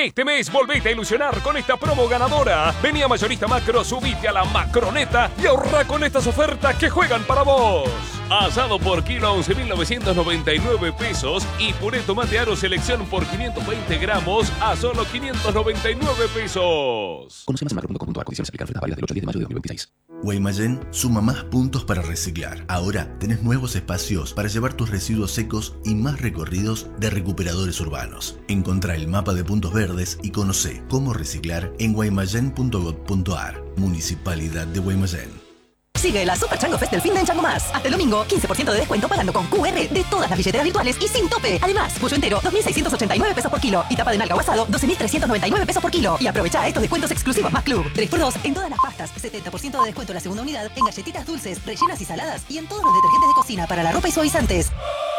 Este mes volvete a ilusionar con esta promo ganadora. Vení a Mayorista Macro, subite a la Macroneta y ahorra con estas ofertas que juegan para vos. Asado por kilo a 11.999 pesos y puré tomate aro selección por 520 gramos a solo 599 pesos. Conoce más en macro.com.ar. Condiciones aplican. Ofertas válidas del 8 al 10 de mayo de 2026. Guaymallén suma más puntos para reciclar. Ahora tenés nuevos espacios para llevar tus residuos secos y más recorridos de recuperadores urbanos. Encontrá el mapa de puntos verdes y conocé cómo reciclar en guaymallén.gov.ar. Municipalidad de Guaymallén. Sigue la Super Chango Fest del fin de en Chango Más. Hasta el domingo, 15% de descuento pagando con QR de todas las billeteras virtuales y sin tope. Además, pollo entero, 2.689 pesos por kilo. Y tapa de nalga o asado, 12.399 pesos por kilo. Y aprovecha estos descuentos exclusivos más club. 3x2 en todas las pastas, 70% de descuento en la segunda unidad, en galletitas dulces, rellenas y saladas y en todos los detergentes de cocina para la ropa y suavizantes.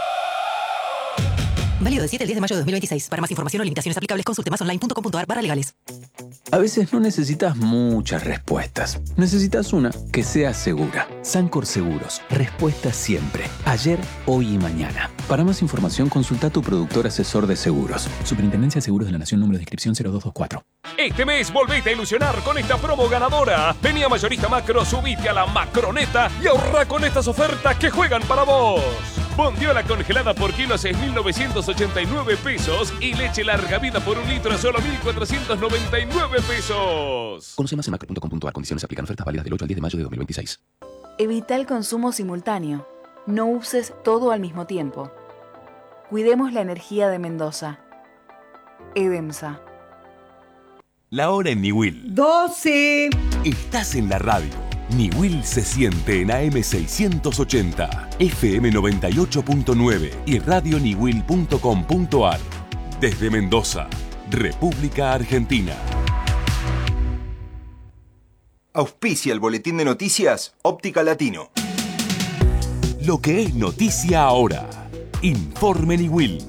Válido del 7 al 10 de mayo de 2026. Para más información o limitaciones aplicables, consulte masonline.com.ar/legales. A veces no necesitas muchas respuestas. Necesitas una que sea segura. Sancor Seguros. Respuesta siempre. Ayer, hoy y mañana. Para más información, consulta a tu productor asesor de seguros. Superintendencia de Seguros de la Nación, número de inscripción 0224. Este mes volvete a ilusionar con esta promo ganadora. Vení a Mayorista Macro, subite a la Macroneta y ahorra con estas ofertas que juegan para vos. Bondiola congelada por kilo a 6.989 pesos y leche larga vida por un litro a solo 1.499 pesos. Conoce más en macro.com.ar. Condiciones aplican. Ofertas válidas del 8 al 10 de mayo de 2026. Evita el consumo simultáneo. No uses todo al mismo tiempo. Cuidemos la energía de Mendoza. EDEMSA. La hora en Niwil. 12. Estás en la radio. Niwil se siente en AM 680, FM 98.9 y radioniwil.com.ar. Desde Mendoza, República Argentina. Auspicia el boletín de noticias Óptica Latino. Lo que es noticia ahora. Informe Niwil.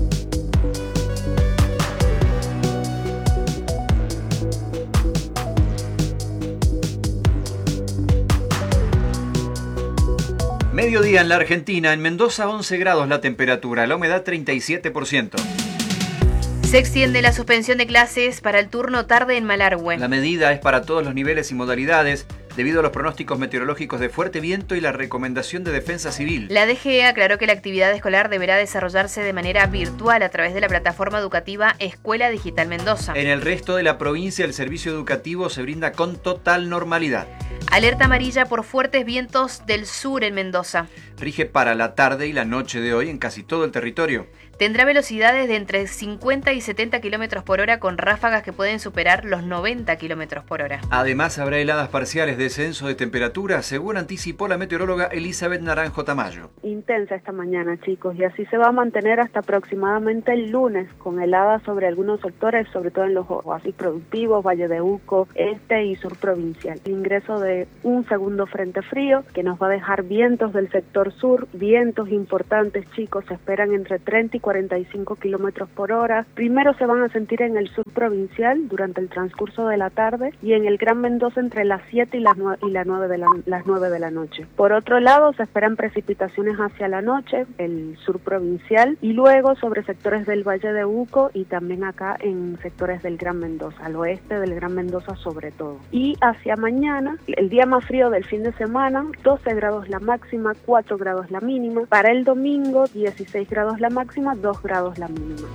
Mediodía en la Argentina, en Mendoza 11 grados la temperatura, la humedad 37%. Se extiende la suspensión de clases para el turno tarde en Malargüe. La medida es para todos los niveles y modalidades, debido a los pronósticos meteorológicos de fuerte viento y la recomendación de Defensa Civil. La DGE aclaró que la actividad escolar deberá desarrollarse de manera virtual a través de la plataforma educativa Escuela Digital Mendoza. En el resto de la provincia el servicio educativo se brinda con total normalidad. Alerta amarilla por fuertes vientos del sur en Mendoza. Rige para la tarde y la noche de hoy en casi todo el territorio. Tendrá velocidades de entre 50 y 70 km por hora con ráfagas que pueden superar los 90 km por hora. Además habrá heladas parciales, descenso de temperatura, según anticipó la meteoróloga Elizabeth Naranjo Tamayo. Intensa esta mañana, chicos, y así se va a mantener hasta aproximadamente el lunes, con heladas sobre algunos sectores, sobre todo en los oasis productivos, Valle de Uco, este y sur provincial. El ingreso de un segundo frente frío que nos va a dejar vientos del sector sur, vientos importantes, chicos, se esperan entre 30 y 45 kilómetros por hora. Primero se van a sentir en el sur provincial durante el transcurso de la tarde y en el Gran Mendoza entre las 7 y las 9 de la noche. Por otro lado, se esperan precipitaciones hacia la noche, el sur provincial, y luego sobre sectores del Valle de Uco y también acá en sectores del Gran Mendoza, al oeste del Gran Mendoza sobre todo. Y hacia mañana, el día más frío del fin de semana, 12 grados la máxima, 4 grados la mínima. Para el domingo, 16 grados la máxima, 2 grados la mínima.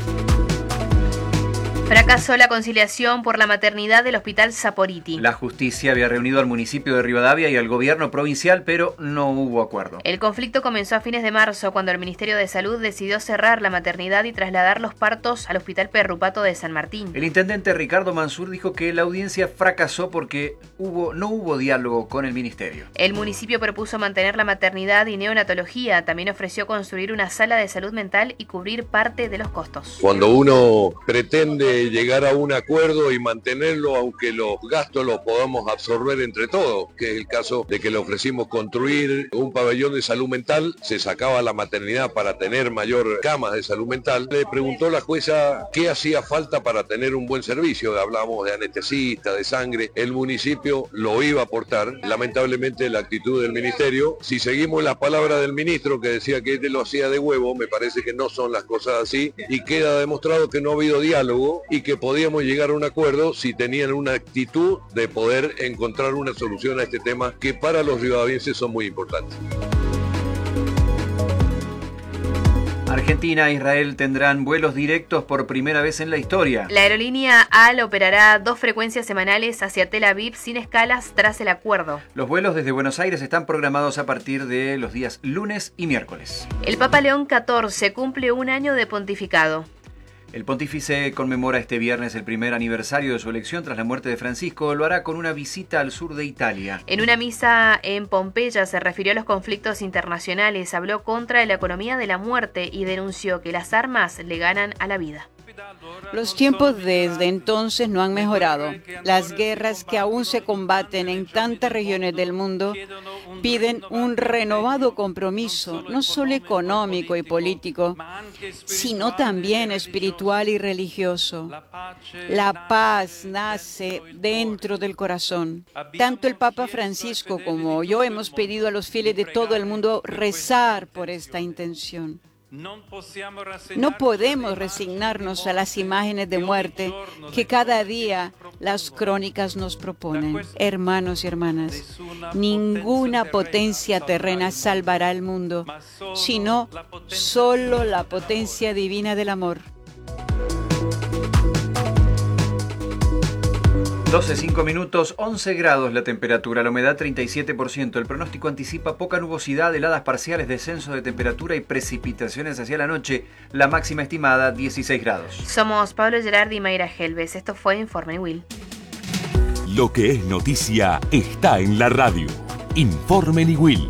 Fracasó la conciliación por la maternidad del Hospital Saporiti. La justicia había reunido al municipio de Rivadavia y al gobierno provincial, pero no hubo acuerdo. El conflicto comenzó a fines de marzo, cuando el Ministerio de Salud decidió cerrar la maternidad y trasladar los partos al Hospital Perrupato de San Martín. El intendente Ricardo Mansur dijo que la audiencia fracasó porque no hubo diálogo con el ministerio. El municipio propuso mantener la maternidad y neonatología. También ofreció construir una sala de salud mental y cubrir parte de los costos. Cuando uno pretende llegar a un acuerdo y mantenerlo, aunque los gastos los podamos absorber entre todos, que es el caso de que le ofrecimos construir un pabellón de salud mental, se sacaba la maternidad para tener mayor camas de salud mental. Le preguntó la jueza qué hacía falta para tener un buen servicio, hablábamos de anestesista, de sangre, el municipio lo iba a aportar. Lamentablemente la actitud del ministerio, si seguimos la palabra del ministro que decía que lo hacía de huevo, me parece que no son las cosas así y queda demostrado que no ha habido diálogo y que podíamos llegar a un acuerdo si tenían una actitud de poder encontrar una solución a este tema que para los rivadavienses son muy importantes. Argentina e Israel tendrán vuelos directos por primera vez en la historia. La aerolínea AL operará 2 frecuencias semanales hacia Tel Aviv sin escalas tras el acuerdo. Los vuelos desde Buenos Aires están programados a partir de los días lunes y miércoles. El Papa León XIV cumple 1 año de pontificado. El pontífice conmemora este viernes el primer aniversario de su elección tras la muerte de Francisco. Lo hará con una visita al sur de Italia. En una misa en Pompeya se refirió a los conflictos internacionales, habló contra la economía de la muerte y denunció que las armas le ganan a la vida. Los tiempos desde entonces no han mejorado. Las guerras que aún se combaten en tantas regiones del mundo piden un renovado compromiso, no solo económico y político, sino también espiritual y religioso. La paz nace dentro del corazón. Tanto el Papa Francisco como yo hemos pedido a los fieles de todo el mundo rezar por esta intención. No podemos resignarnos a las imágenes de muerte que cada día las crónicas nos proponen. Hermanos y hermanas, ninguna potencia terrena salvará al mundo, sino solo la potencia divina del amor. 12:05, 11 grados la temperatura, la humedad 37%. El pronóstico anticipa poca nubosidad, heladas parciales, descenso de temperatura y precipitaciones hacia la noche. La máxima estimada 16 grados. Somos Pablo Gerardi y Mayra Helves. Esto fue Informe Will. Lo que es noticia está en la radio. Informe Will.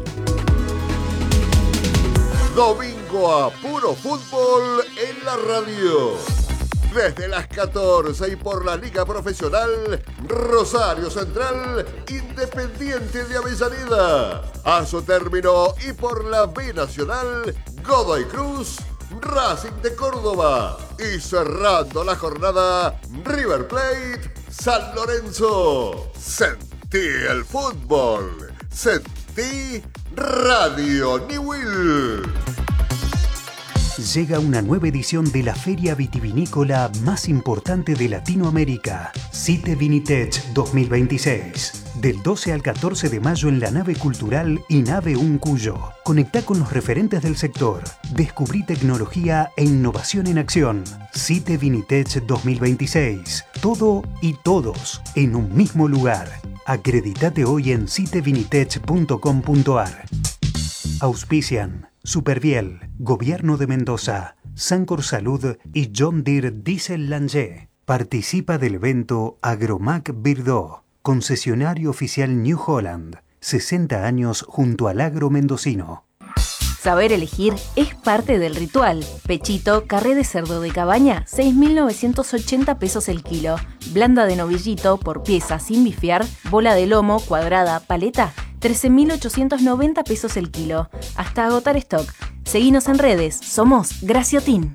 Domingo a puro fútbol en la radio. Desde las 14 y por la Liga Profesional, Rosario Central, Independiente de Avellaneda. A su término y por la B Nacional, Godoy Cruz, Racing de Córdoba. Y cerrando la jornada, River Plate, San Lorenzo. Sentí el fútbol. Sentí Radio Newell. Llega una nueva edición de la feria vitivinícola más importante de Latinoamérica, CITE Vinitech 2026. Del 12 al 14 de mayo en la nave cultural y nave Uncuyo. Conectá con los referentes del sector. Descubrí tecnología e innovación en acción. CITE Vinitech 2026. Todo y todos en un mismo lugar. Acreditate hoy en citevinitech.com.ar. Auspician Superviel, Gobierno de Mendoza, Sancor Salud y John Deere Diesel Langer. Participa del evento Agromac Birdó, concesionario oficial New Holland, 60 años junto al agro mendocino. Saber elegir es parte del ritual. Pechito, carré de cerdo de cabaña, 6.980 pesos el kilo. Blanda de novillito por pieza sin bifear, bola de lomo, cuadrada, paleta, 13.890 pesos el kilo. Hasta agotar stock. Seguinos en redes. Somos Graciotin.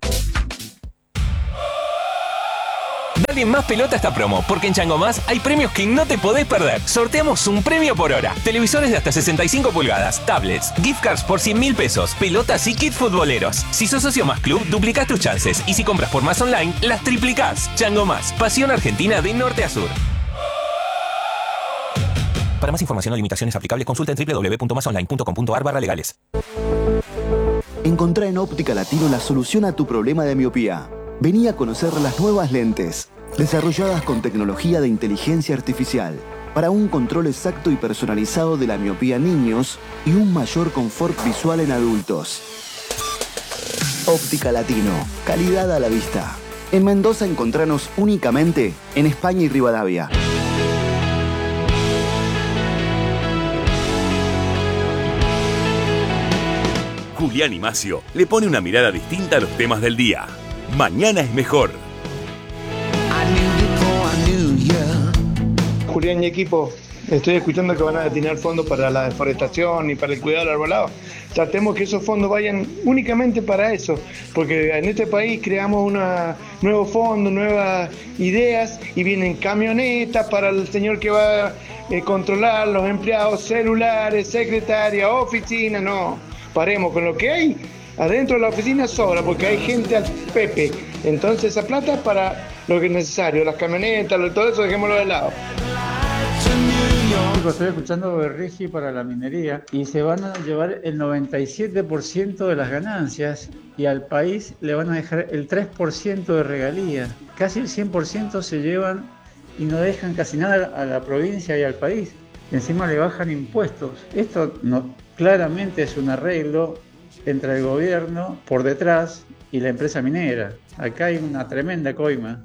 Dale más pelota a esta promo, porque en Chango Más hay premios que no te podés perder. Sorteamos un premio por hora. Televisores de hasta 65 pulgadas, tablets, gift cards por 100.000 pesos, pelotas y kits futboleros. Si sos socio Más Club, duplicás tus chances. Y si compras por Más Online, las triplicás. Chango Más, pasión argentina de norte a sur. Para más información o limitaciones aplicables, consulta en www.masonline.com.ar/legales. Encontrá en Óptica Latino la solución a tu problema de miopía. Vení a conocer las nuevas lentes, desarrolladas con tecnología de inteligencia artificial, para un control exacto y personalizado de la miopía en niños y un mayor confort visual en adultos. Óptica Latino, calidad a la vista. En Mendoza encontranos únicamente en España y Rivadavia. Julián Imacio le pone una mirada distinta a los temas del día. Mañana es mejor. Julián y equipo, estoy escuchando que van a destinar fondos para la deforestación y para el cuidado del arbolado. Tratemos que esos fondos vayan únicamente para eso, porque en este país creamos nuevos fondos, nuevas ideas y vienen camionetas para el señor que va a controlar los empleados, celulares, secretaria, oficina, no. Paremos con lo que hay. Adentro de la oficina sobra porque hay gente al pepe. Entonces esa plata para lo que es necesario, las camionetas, todo eso dejémoslo de lado. Chicos, estoy escuchando Regi para la minería y se van a llevar el 97% de las ganancias y al país le van a dejar el 3% de regalía. Casi el 100% se llevan y no dejan casi nada a la provincia y al país. Encima le bajan impuestos. Esto claramente es un arreglo entre el gobierno por detrás y la empresa minera. Acá hay una tremenda coima.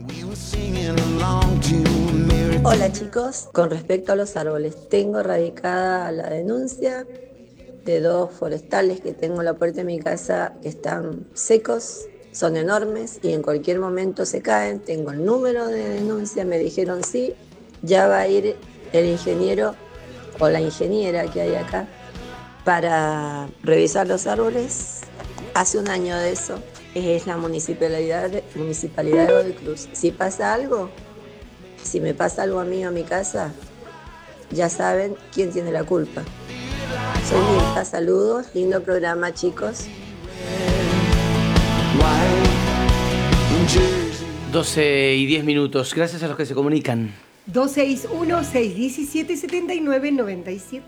Hola chicos, con respecto a los árboles, tengo radicada la denuncia de 2 forestales que tengo en la puerta de mi casa que están secos, son enormes y en cualquier momento se caen. Tengo el número de denuncia, me dijeron sí, ya va a ir el ingeniero o la ingeniera que hay acá para revisar los árboles. Hace un año de eso, es la municipalidad de Godoy Cruz. Si pasa algo, si me pasa algo a mí o a mi casa, ya saben quién tiene la culpa. Soy Mirta, saludos, lindo programa chicos. 12:10. Gracias a los que se comunican. 261-617-7997.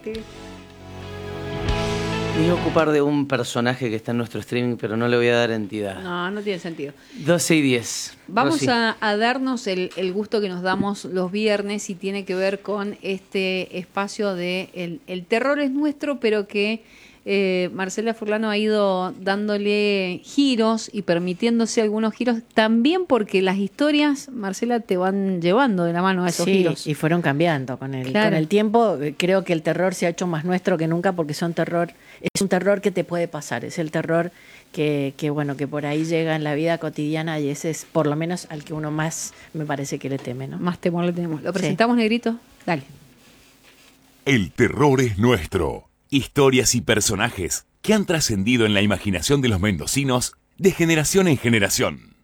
Me voy a ocupar de un personaje que está en nuestro streaming, pero no le voy a dar entidad. No tiene sentido. 12:10. Vamos a darnos el gusto que nos damos los viernes y tiene que ver con este espacio de el terror es nuestro, pero que Marcela Furlano ha ido dándole giros y permitiéndose algunos giros también porque las historias, Marcela, te van llevando de la mano a esos giros. Y fueron cambiando con el tiempo. Creo que el terror se ha hecho más nuestro que nunca porque es un terror que te puede pasar, es el terror que por ahí llega en la vida cotidiana y ese es por lo menos al que uno más me parece que le teme, ¿no? Más temor le tenemos. ¿Lo presentamos, Negrito? Dale. El terror es nuestro. Historias y personajes que han trascendido en la imaginación de los mendocinos de generación en generación.